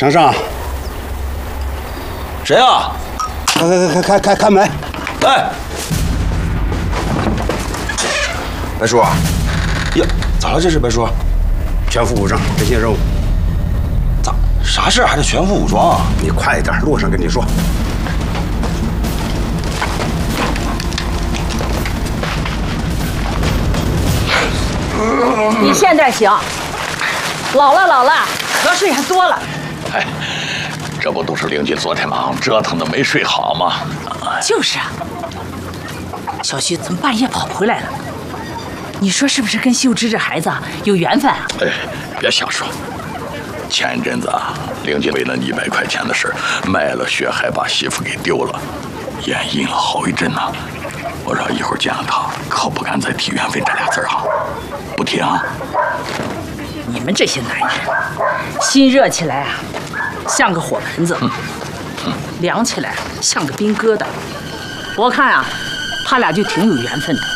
程胜， 谁啊？ 开门！ 哎，白叔，呀，咋了？这是白叔？ 全副武装执行任务。 咋？啥事还得全副武装啊？ 你快一点，路上跟你说。 你现在行，老了，瞌睡还多了。 哎，这不都是令君昨天晚上折腾的没睡好吗？ 就是啊，小旭怎么半夜跑回来了？你说是不是跟秀芝这孩子有缘分啊？ 哎，别瞎说。前一阵子啊，令君为了100块钱的事卖了血，还把媳妇给丢了，眼阴了好一阵呢。我说一会儿见了他，可不敢再提缘分这俩字啊，不提啊。 你们这些男人，心热起来啊，像个火盆子；凉起来像个冰疙瘩。我看啊，他俩就挺有缘分的。